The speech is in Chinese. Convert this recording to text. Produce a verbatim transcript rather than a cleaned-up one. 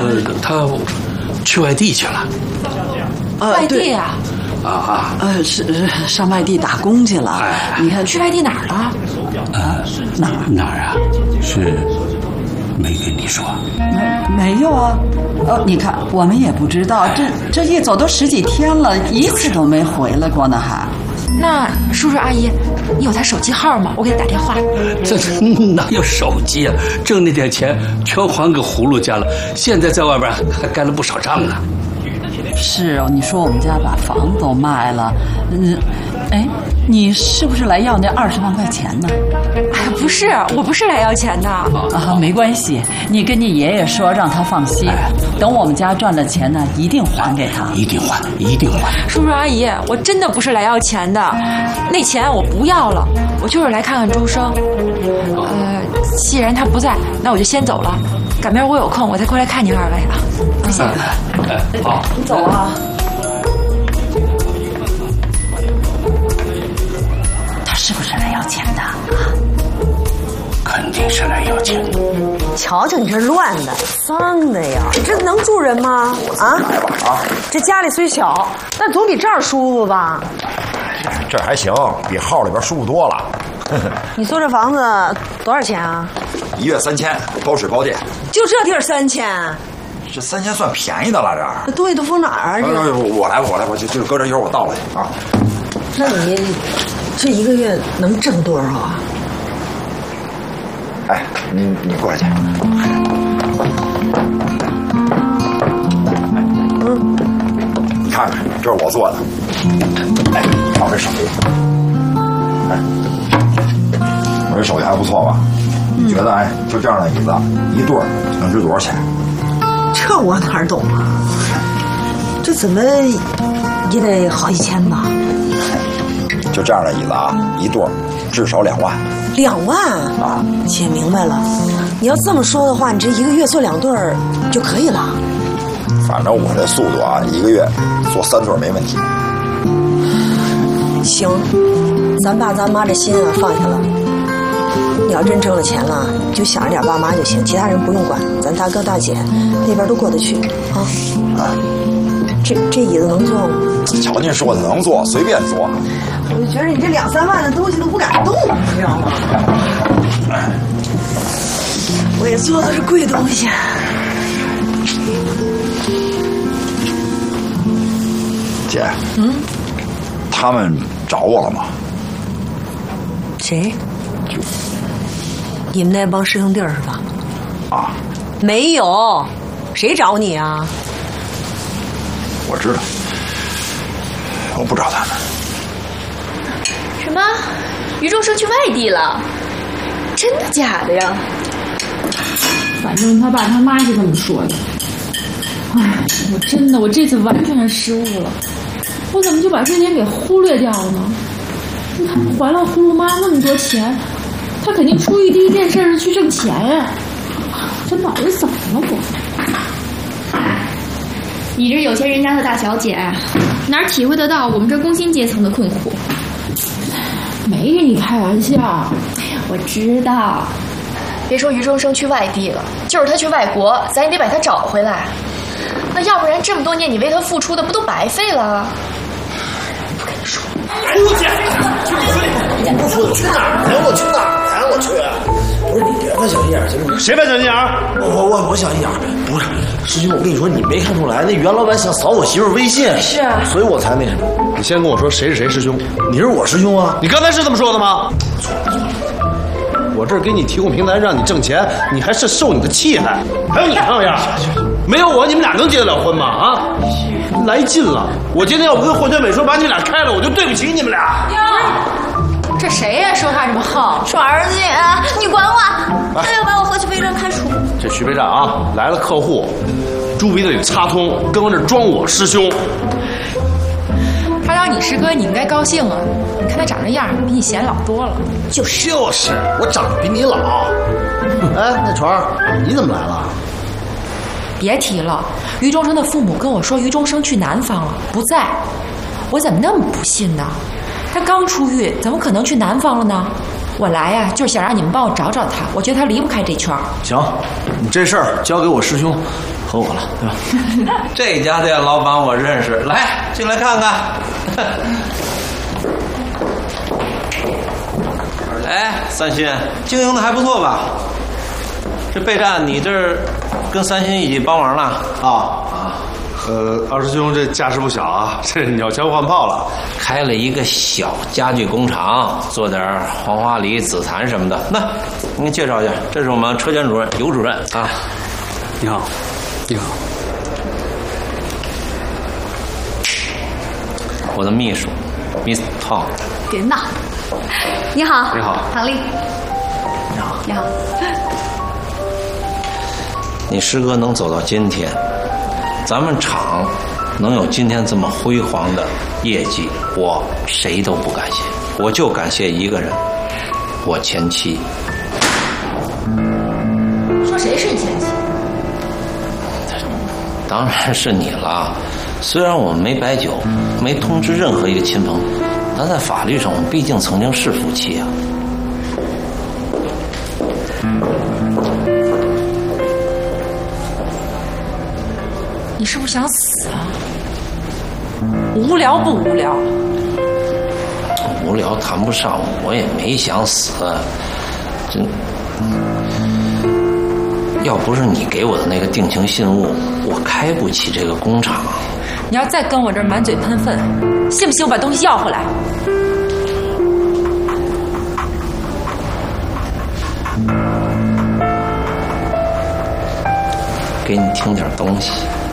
呃，他去外地去了。 呃、 外地呀？ 啊啊！ 呃，是上外地打工去了。哎，你看去外地哪儿了？ 呃，哪哪儿啊？是没跟你说？ 没有啊。哦，你看我们也不知道，这这一走都十几天了，一次都没回来过呢，还。 那叔叔阿姨，你有他手机号吗？我给他打电话。 这哪有手机啊？挣那点钱全还给葫芦家了，现在在外边还干了不少仗呢。 是哦，你说我们家把房子都卖了，嗯，哎，你是不是来要那二十万块钱呢？ 哎呀，不是，我不是来要钱的啊，没关系，你跟你爷爷说，让他放心，哎、等我们家赚了钱呢，一定还给他， 一定还，一定还。 叔叔阿姨，我真的不是来要钱的，那钱我不要了，我就是来看看周生。呃，既然他不在，那我就先走了。赶明儿我有空，我再过来看你二位啊。谢谢。 哎，好， 你走啊。他是不是来要钱的？ 肯定是来要钱的。 瞧瞧你这乱的、脏的呀，这能住人吗？啊啊！这家里虽小，但总比这儿舒服吧？ 这还行，比号里边舒服多了。 你说这房子多少钱啊？ 一月三千，包水包电。 就这地儿三千？ 这三千算便宜的了，这儿。 这东西都放哪儿啊？这、 哎、我来吧，我来吧，就就搁这，一会儿我倒来啊。 那你这一个月能挣多少啊？ 哎，你你过来去。嗯，你看看，这是我做的。哎，看我这手艺。哎，我这手艺还不错吧？你觉得哎，就这样的椅子一对儿能值多少钱？ 这我哪懂啊？这怎么也得好几千吧？ 就这样的椅子啊，一对儿至少两万。 两万啊！姐明白了，你要这么说的话，你这一个月做两对儿就可以了。 反正我这速度啊，一个月做三对儿没问题。 行，咱爸咱妈这心啊放下了。你要真挣了钱了，就想着点爸妈就行，其他人不用管。咱大哥大姐那边都过得去啊。啊，这这椅子能坐吗？ 瞧您说的能坐，随便坐。 我就觉得你这两三万的东西都不敢动，你知道吗？我也坐的是贵东西。 姐，嗯，他们找我了吗？ 谁？你们那帮师兄弟儿是吧？ 啊， 没有，谁找你啊？ 我知道，我不找他们。 什么？于仲生去外地了？真的假的呀？ 反正他爸他妈是这么说的。哎，我真的，我这次完全是失误了，我怎么就把这点给忽略掉了呢？你看，还了葫芦妈那么多钱，他肯定出于第一件事是去挣钱呀。这脑子怎么了我？ 你这有钱人家的大小姐，哪儿体会得到我们这工薪阶层的困苦？ 没跟你开玩笑， 我知道。别说于仲生去外地了，就是他去外国，咱也得把他找回来。那要不然这么多年你为他付出的不都白费了？不跟你说， 出去！你不说你去哪儿？陪我去哪儿呀？我去！不是你别犯小心眼儿，行吗？ 谁犯小心眼儿？ 我我我我小心眼儿，不是师兄，我跟你说，你没看出来，那袁老板想扫我媳妇微信， 是啊， 所以我才那什么。 你先跟我说谁是谁师兄？ 你是我师兄啊！ 你刚才是这么说的吗？错了错了，我这儿给你提供平台让你挣钱，你还是受你的气还？还有你胖样，没有我你们俩能结得了婚吗？啊，来劲了！我今天要不跟霍全美说把你们俩开了，我就对不起你们俩。 这谁呀？说话这么横？ 爽儿姐，你管我！他要把我和徐飞站开除。 这徐备战啊，来了客户，猪鼻子里插通，跟我这装我师兄。 他当你师哥，你应该高兴啊！你看他长这样，比你显老多了。 就是就是，我长得比你老。哎，那船儿，你怎么来了？ 别提了，于中生的父母跟我说，于中生去南方了，不在。我怎么那么不信呢？他刚出狱，怎么可能去南方了呢？我来呀、啊，就是想让你们帮我找找他。我觉得他离不开这圈儿。 行，你这事儿交给我师兄， 和我了，对吧？这家店老板我认识，来进来看看。哎，三新经营的还不错吧？这备战你这儿跟三新一起帮忙了啊啊？呃，二师兄这架势不小啊，这鸟枪换炮了， 开了一个小家具工厂，做点黄花梨、紫檀什么的。那我给你介绍一下，这是我们车间主任尤主任啊。 你好，你好。 我的秘书 ，Miss Tom。 别闹。你好。 你好， 唐丽。 你好。 你好。 你师哥能走到今天，咱们厂能有今天这么辉煌的业绩，我谁都不感谢，我就感谢一个人，我前妻。 说谁是你前妻？ 当然是你了。虽然我们没摆酒，没通知任何一个亲朋，但在法律上我们毕竟曾经是夫妻啊。 你是不是想死啊？无聊不无聊？ 无聊谈不上，我也没想死。真，要不是你给我的那个定情信物，我开不起这个工厂。 你要再跟我这儿满嘴喷粪，信不信我把东西要回来？ 给你听点东西。